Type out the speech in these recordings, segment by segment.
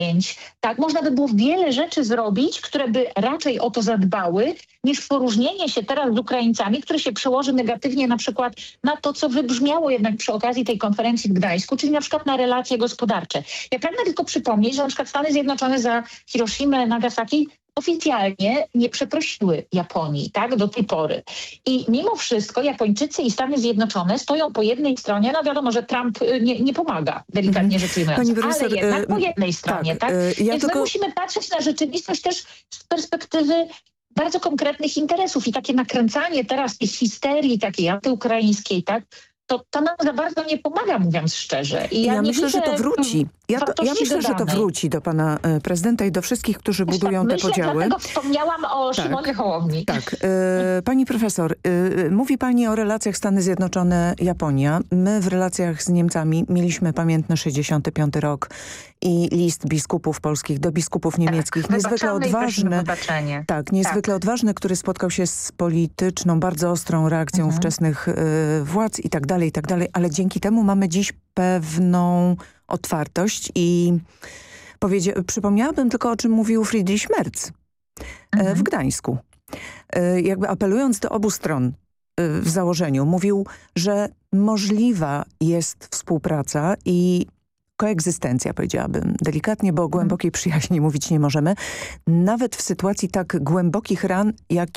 zajęć. Tak, można by było wiele rzeczy zrobić, które by raczej o to zadbały, niż poróżnienie się teraz z Ukraińcami, które się przełoży negatywnie na przykład na to, co wybrzmiało jednak przy okazji tej konferencji w Gdańsku, czyli na przykład na relacje gospodarcze. Ja pragnę tylko przypomnieć, że na przykład Stany Zjednoczone za Hiroshimę, Nagasaki oficjalnie nie przeprosiły Japonii, tak, do tej pory. I mimo wszystko Japończycy i Stany Zjednoczone stoją po jednej stronie, no wiadomo, że Trump nie pomaga, delikatnie rzecz ujmując, ale jednak po jednej stronie, tak? Więc my musimy patrzeć na rzeczywistość też z perspektywy bardzo konkretnych interesów i takie nakręcanie teraz tej histerii takiej antyukraińskiej, tak, to nam za bardzo nie pomaga, mówiąc szczerze. I ja myślę, że to wróci. Ja myślę, że to wróci do pana prezydenta i do wszystkich, którzy budują te podziały. Dlatego wspomniałam o Szymonie Hołowni. Tak. Pani profesor, mówi pani o relacjach Stany Zjednoczone-Japonia. My w relacjach z Niemcami mieliśmy pamiętny 65 rok i list biskupów polskich do biskupów niemieckich. Niezwykle odważny. Tak, niezwykle odważny, który spotkał się z polityczną, bardzo ostrą reakcją ówczesnych władz i tak dalej, ale dzięki temu mamy dziś pewną otwartość i przypomniałabym tylko, o czym mówił Friedrich Merz w Gdańsku. Jakby apelując do obu stron w założeniu, mówił, że możliwa jest współpraca i koegzystencja, powiedziałabym delikatnie, bo o głębokiej przyjaźni mówić nie możemy. Nawet w sytuacji tak głębokich ran,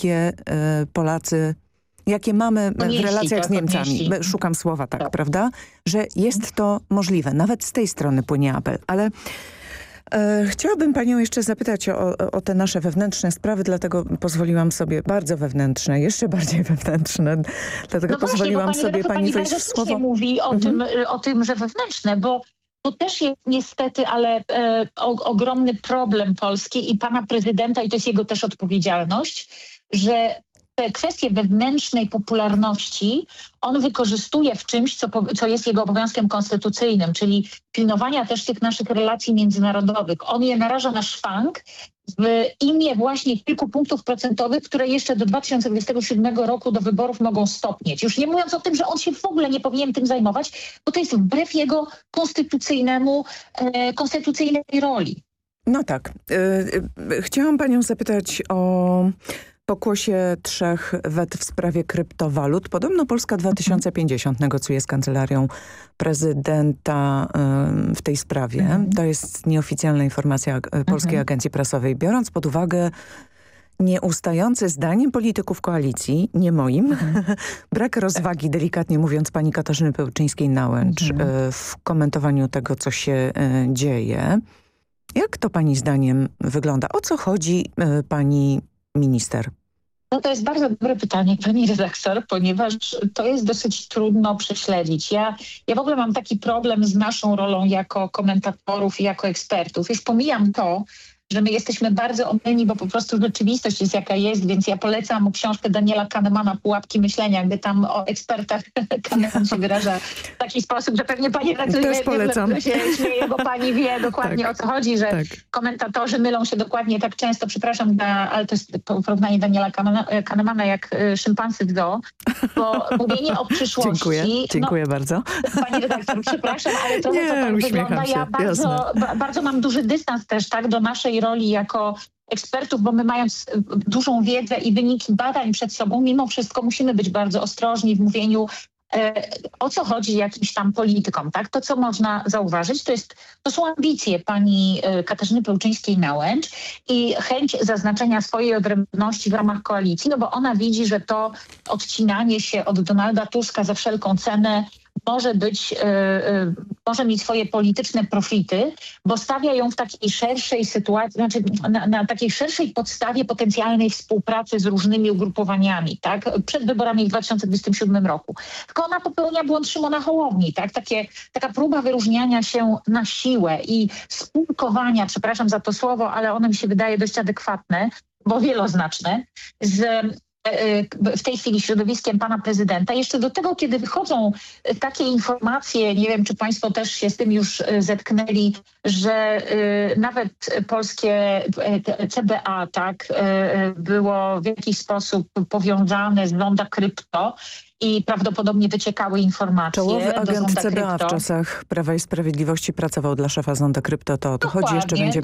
jakie mamy w relacjach z Niemcami. Szukam słowa, tak, prawda? Że jest to możliwe. Nawet z tej strony płynie apel. Ale chciałabym panią jeszcze zapytać o te nasze wewnętrzne sprawy, dlatego pozwoliłam sobie, bardzo wewnętrzne, jeszcze bardziej wewnętrzne, dlatego pozwoliłam sobie pani wejść w słowo. Pani mówi o tym, że wewnętrzne, bo to też jest niestety, ale ogromny problem Polski i pana prezydenta, i to jest jego też odpowiedzialność, że te kwestie wewnętrznej popularności on wykorzystuje w czymś, co jest jego obowiązkiem konstytucyjnym, czyli pilnowania też tych naszych relacji międzynarodowych. On je naraża na szwank w imię właśnie kilku punktów procentowych, które jeszcze do 2027 roku do wyborów mogą stopnieć. Już nie mówiąc o tym, że on się w ogóle nie powinien tym zajmować, bo to jest wbrew jego konstytucyjnej roli. No tak. Chciałam panią zapytać o pokłosie 3 wet w sprawie kryptowalut. Podobno Polska 2050 negocjuje z kancelarią prezydenta w tej sprawie. To jest nieoficjalna informacja Polskiej Agencji Prasowej. Biorąc pod uwagę nieustający zdaniem polityków koalicji, nie moim, brak rozwagi, delikatnie mówiąc, pani Katarzyny Pełczyńskiej-Nałęcz w komentowaniu tego, co się dzieje. Jak to pani zdaniem wygląda? O co chodzi pani minister? No to jest bardzo dobre pytanie, pani redaktor, ponieważ to jest dosyć trudno prześledzić. Ja w ogóle mam taki problem z naszą rolą jako komentatorów i jako ekspertów. Już pomijam to, że my jesteśmy bardzo omylni, bo po prostu rzeczywistość jest jaka jest, więc ja polecam książkę Daniela Kahnemana Pułapki myślenia, gdy tam o ekspertach Kahneman się wyraża w taki sposób, że pewnie pani redaktor się śmieje, bo pani wie dokładnie o co chodzi, że komentatorzy mylą się dokładnie tak często, przepraszam, ale to jest porównanie Daniela Kahnemana jak szympansy w zoo, bo mówienie o przyszłości... Dziękuję bardzo. Pani redaktor, przepraszam, ale trochę to tak wygląda. Ja bardzo mam duży dystans też do naszej roli jako ekspertów, bo my mając dużą wiedzę i wyniki badań przed sobą, mimo wszystko musimy być bardzo ostrożni w mówieniu, o co chodzi jakimś tam politykom. Tak? To, co można zauważyć, to są ambicje pani Katarzyny Pełczyńskiej-Nałęcz i chęć zaznaczenia swojej odrębności w ramach koalicji, no bo ona widzi, że to odcinanie się od Donalda Tuska za wszelką cenę może mieć swoje polityczne profity, bo stawia ją w takiej szerszej sytuacji, znaczy na takiej szerszej podstawie potencjalnej współpracy z różnymi ugrupowaniami, tak? Przed wyborami w 2027 roku. Tylko ona popełnia błąd Szymona Hołowni, tak? Taka próba wyróżniania się na siłę i spółkowania, przepraszam za to słowo, ale ono mi się wydaje dość adekwatne, bo wieloznaczne, z w tej chwili środowiskiem pana prezydenta. Jeszcze do tego, kiedy wychodzą takie informacje, nie wiem, czy państwo też się z tym już zetknęli, że nawet polskie CBA, tak, było w jakiś sposób powiązane z Zonda Krypto i prawdopodobnie wyciekały informacje Czołowy do agent Zonda CBA w Krypto. czasach Prawa i Sprawiedliwości pracował dla szefa Zonda Krypto. To o to chodzi. Jeszcze Dokładnie. będziemy